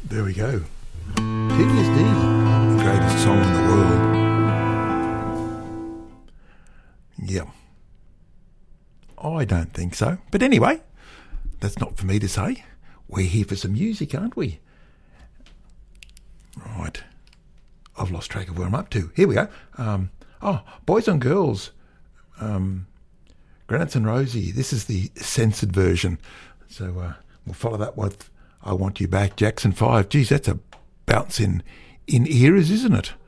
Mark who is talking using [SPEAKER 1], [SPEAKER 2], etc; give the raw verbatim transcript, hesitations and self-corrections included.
[SPEAKER 1] There we go. T D S D, the greatest song in the world. Yeah. I don't think so. But anyway, that's not for me to say. We're here for some music, aren't we? Right. I've lost track of where I'm up to. Here we go. Um, oh, Boys and Girls. Um, Granites and Rosie. This is the censored version. So uh, we'll follow that with I Want You Back, Jackson five. Geez, that's a bounce in, in ears, isn't it?